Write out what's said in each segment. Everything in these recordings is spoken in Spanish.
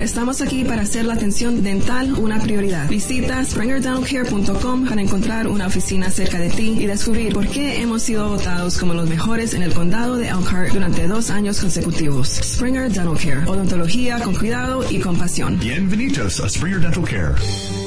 Estamos aquí para hacer la atención dental una prioridad. Visita SpringerDentalCare.com para encontrar una oficina cerca de ti y descubrir por qué hemos sido votados como los mejores en el condado de Elkhart durante 2 años consecutivos. Springer Dental Care. Odontología con cuidado y compasión. Bienvenidos a Springer Dental Care.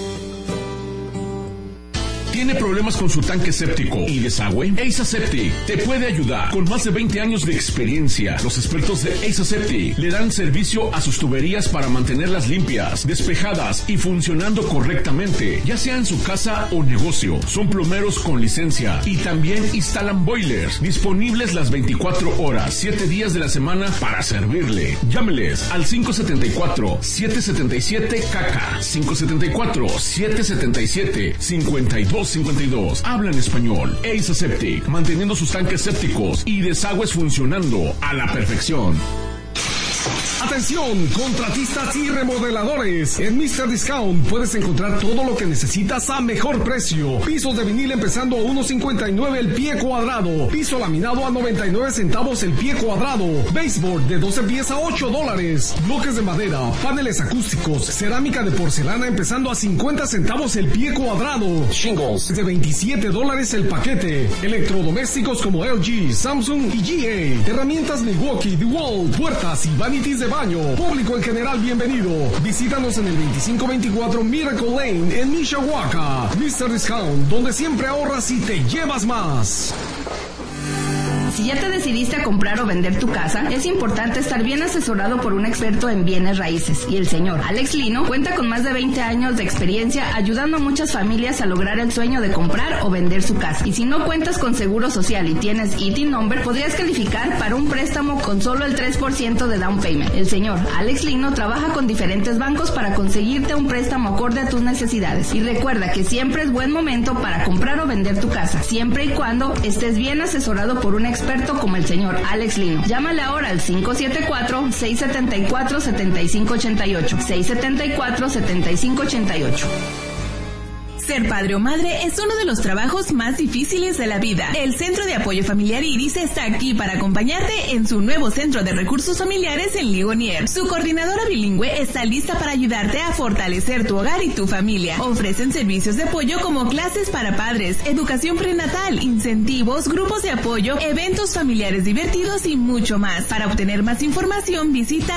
¿Tiene problemas con su tanque séptico y desagüe? Ace Aseptic te puede ayudar. Con más de 20 años de experiencia, los expertos de Ace Aseptic le dan servicio a sus tuberías para mantenerlas limpias, despejadas y funcionando correctamente, ya sea en su casa o negocio. Son plomeros con licencia y también instalan boilers, disponibles las 24 horas, 7 días de la semana para servirle. Llámeles al 574-777-CACA, 574-777-5252. Habla en español. Ace Aseptic, manteniendo sus tanques sépticos y desagües funcionando a la perfección. Atención, contratistas y remodeladores. En Mr. Discount puedes encontrar todo lo que necesitas a mejor precio. Pisos de vinil empezando a $1.59 el pie cuadrado. Piso laminado a 99 centavos el pie cuadrado. Baseboard de 12 pies a $8. Bloques de madera, paneles acústicos, cerámica de porcelana empezando a 50 centavos el pie cuadrado. Shingles de $27 el paquete. Electrodomésticos como LG, Samsung y GA. Herramientas Milwaukee, DeWalt, puertas y vanities de baño. Público en general, bienvenido. Visítanos en el 2524 Miracle Lane en Mishawaka. Mr. Discount, donde siempre ahorras y te llevas más. Si ya te decidiste a comprar o vender tu casa, es importante estar bien asesorado por un experto en bienes raíces. Y el señor Alex Lino cuenta con más de 20 años de experiencia ayudando a muchas familias a lograr el sueño de comprar o vender su casa. Y si no cuentas con seguro social y tienes ITIN number, podrías calificar para un préstamo con solo el 3% de down payment. El señor Alex Lino trabaja con diferentes bancos para conseguirte un préstamo acorde a tus necesidades. Y recuerda que siempre es buen momento para comprar o vender tu casa, siempre y cuando estés bien asesorado por un experto como el señor Alex Lino. Llámale ahora al 574-674-7588. 674-7588. Ser padre o madre es uno de los trabajos más difíciles de la vida. El Centro de Apoyo Familiar Iris está aquí para acompañarte en su nuevo Centro de Recursos Familiares en Ligonier. Su coordinadora bilingüe está lista para ayudarte a fortalecer tu hogar y tu familia. Ofrecen servicios de apoyo como clases para padres, educación prenatal, incentivos, grupos de apoyo, eventos familiares divertidos y mucho más. Para obtener más información, visita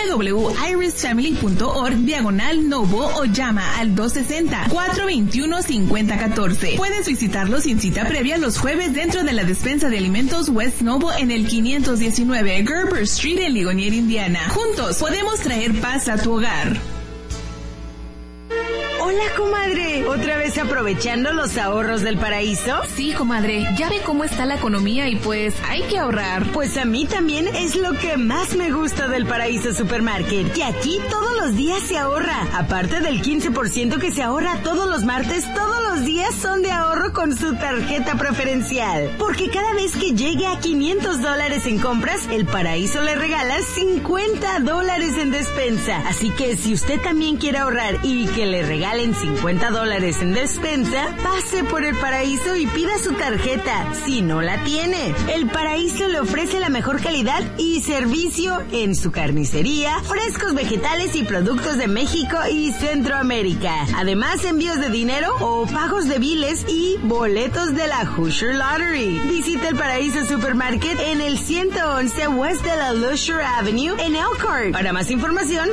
www.irisfamily.org/Novo o llama al 260-421-5014. Puedes visitarlo sin cita previa los jueves dentro de la despensa de alimentos West Novo en el 519 Gerber Street en Ligonier, Indiana. Juntos podemos traer paz a tu hogar. Hola, comadre. ¿Otra vez aprovechando los ahorros del paraíso? Sí, comadre. Ya ve cómo está la economía y pues hay que ahorrar. Pues a mí también es lo que más me gusta del Paraíso Supermarket. Que aquí todos los días se ahorra. Aparte del 15% que se ahorra todos los martes, todos los días son de ahorro con su tarjeta preferencial. Porque cada vez que llegue a $500 en compras, el Paraíso le regala $50 en despensa. Así que si usted también quiere ahorrar y que le regalen $50 en despensa, pase por el Paraíso y pida su tarjeta, si no la tiene. El Paraíso le ofrece la mejor calidad y servicio en su carnicería, frescos vegetales y productos de México y Centroamérica. Además, envíos de dinero o pagos de biles y boletos de la Hoosier Lottery. Visita el Paraíso Supermarket en el 111 West de la Lusher Avenue en Elkhart. Para más información,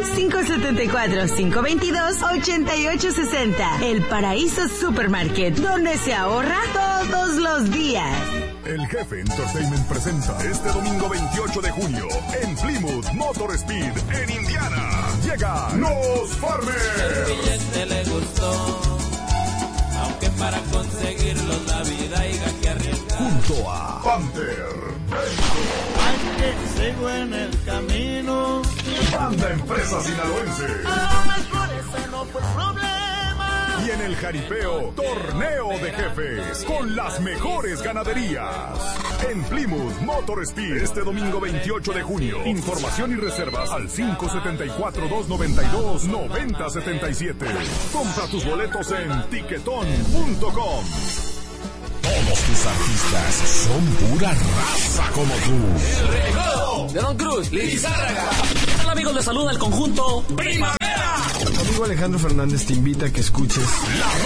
574-522-8860. El Paraíso Supermarket, donde se ahorra todos los días. El Jefe Entertainment presenta este domingo 28 de junio en Plymouth Motor Speed en Indiana. Llegan los Farmers. El billete le gustó, aunque para conseguirlo la vida haya que arriesgar. Junto a Panther. Aunque sigo en el camino. Banda Empresa Sinaloense. A lo mejor ese no fue el problema. Y en el jaripeo, Torneo de Jefes, con las mejores ganaderías. En Plymouth Motor Speed, este domingo 28 de junio. Información y reservas al 574-292-9077. Compra tus boletos en tiquetón.com. Todos tus artistas son pura raza como tú. El Recodo de Don Cruz, Lizárraga. Hola amigos, les saluda el conjunto Primavera. Tu amigo Alejandro Fernández te invita a que escuches